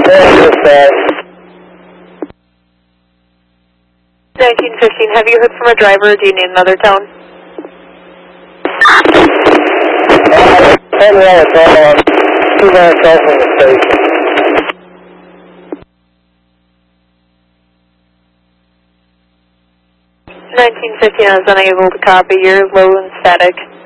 1915, have you heard from a driver or do you need another tone? Tell me all the time. I'm 2 minutes off from the station. 1915 is unable to copy. You're low and static.